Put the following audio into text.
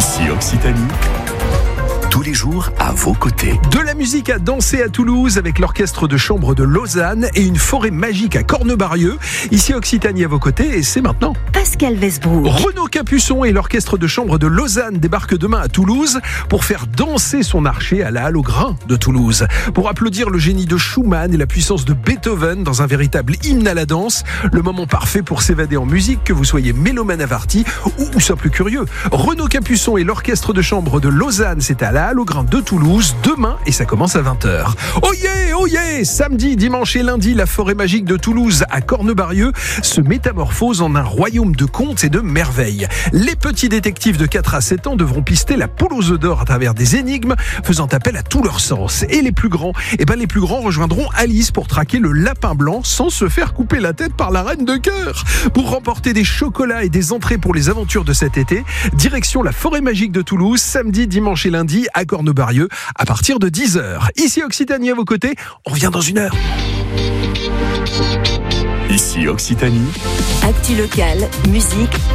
Ici Occitanie, tous les jours à vos côtés. De la musique à danser à Toulouse avec l'orchestre de chambre de Lausanne et une forêt magique à Cornebarieux. Ici Occitanie à vos côtés et c'est maintenant. Pascal Wesbrook. Renaud Capuçon et l'orchestre de chambre de Lausanne débarquent demain à Toulouse pour faire danser son archer à la Halle aux Grains de Toulouse. Pour applaudir le génie de Schumann et la puissance de Beethoven dans un véritable hymne à la danse. Le moment parfait pour s'évader en musique, que vous soyez mélomane averti ou simple curieux. Renaud Capuçon et l'orchestre de chambre de Lausanne, c'est à la Halle aux Grains de Toulouse demain et ça commence à 20h. Oh yeah! Samedi, dimanche et lundi, la forêt magique de Toulouse à Cornebarieux se métamorphose en un royaume de contes et de merveilles. Les petits détectives de 4 à 7 ans devront pister la poule aux œufs d'or à travers des énigmes faisant appel à tous leurs sens. Et les plus grands rejoindront Alice pour traquer le lapin blanc sans se faire couper la tête par la reine de cœur. Pour remporter des chocolats et des entrées pour les aventures de cet été, direction la forêt magique de Toulouse, samedi, dimanche et lundi à Cornebarieux à partir de 10h. Ici Occitanie à vos côtés, on revient dans une heure. Ici Occitanie. Actu locale, musique,